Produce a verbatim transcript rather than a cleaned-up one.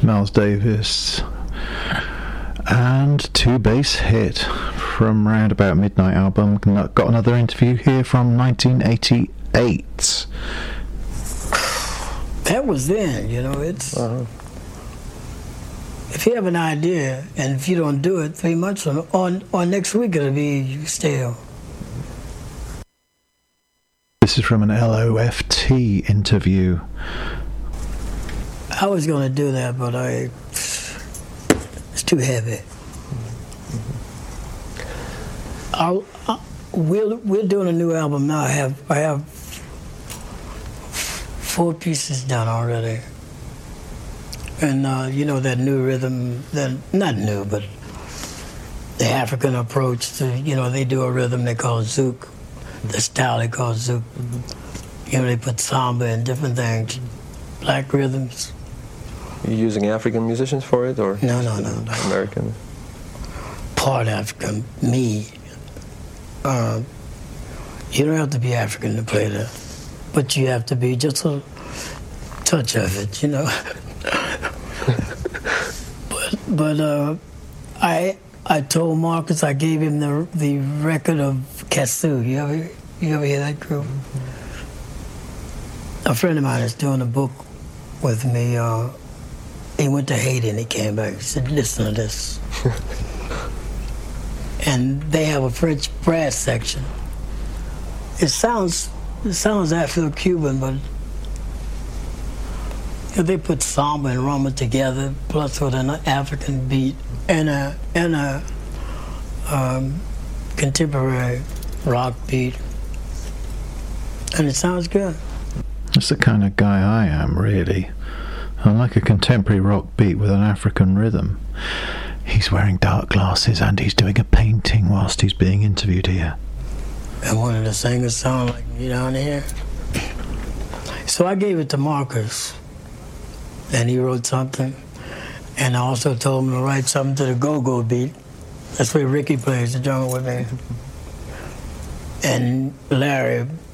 Miles Davis. And Two Bass Hit from Round About Midnight album. Got another interview here from nineteen eighty-eight. That was then, you know, it's... Uh-huh. If you have an idea, and if you don't do it three months from on, or next week, it'll be stale. This is from an L O F T interview. I was going to do that, but I... It's too heavy. I'll, I'll, we're, we're doing a new album now. I have, I have four pieces done already. And, uh, you know, that new rhythm, that not new, but the African approach to, you know, they do a rhythm they call zouk, the style they call zouk. Mm-hmm. You know, they put samba and different things, black rhythms. Are you using African musicians for it, or? No, no, no. no. American? Part African, me. Uh, you don't have to be African to play that, but you have to be just a touch of it, you know. but but uh, I I told Marcus, I gave him the the record of Kassou. You ever you ever hear that group? A friend of mine is doing a book with me. Uh, he went to Haiti and he came back. He said, "Listen to this." And they have a French brass section. It sounds it sounds Afro-Cuban, but they put samba and rumba together, plus with an African beat and a and a um, contemporary rock beat, and it sounds good. That's the kind of guy I am, really. I like a contemporary rock beat with an African rhythm. He's wearing dark glasses and he's doing a painting whilst he's being interviewed here. I wanted to sing a song like me down here, so I gave it to Marcus. And he wrote something, and I also told him to write something to the go-go beat. That's where Ricky plays the drum with me. And Larry